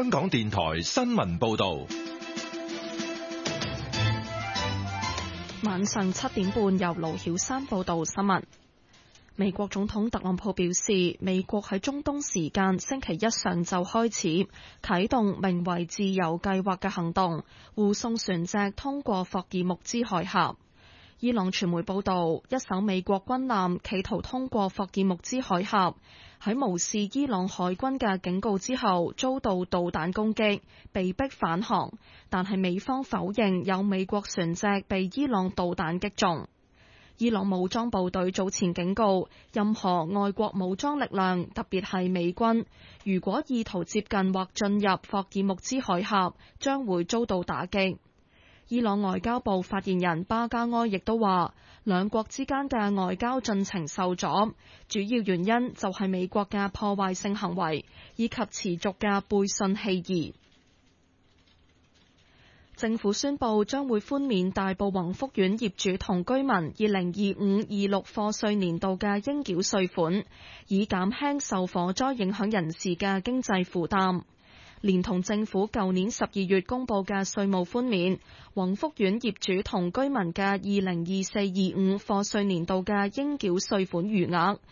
香港電台新聞報道。 晚上7點半，由盧曉珊報道新聞。美國總統特朗普表示，美國喺中東時間星期一上晝開始啟動名為自由計劃嘅行動，護送船隻通過霍爾木茲海峽。伊朗傳媒報道，一艘美國軍艦企圖通過霍爾木茲海峽，喺無視伊朗海軍嘅警告之後，遭到導彈攻擊，被迫返航。但係美方否認有美國船隻被伊朗導彈擊中。伊朗武裝部隊早前警告，任何外國武裝力量，特別係美軍，如果意圖接近或進入霍爾木茲海峽，將會遭到打擊。伊朗外交部發言人巴加埃亦都話，兩國之間嘅外交進程受阻，主要原因就係美國嘅破壞性行為以及持續嘅背信棄義。政府宣布將會寬免大埔宏福苑業主同居民2025-26課稅年度嘅應繳稅款，以減輕受火災影響人士嘅經濟負擔。連同政府舊年12月公布嘅稅務寬免，宏福苑業主同居民嘅2024-25課稅年度嘅應繳稅款餘額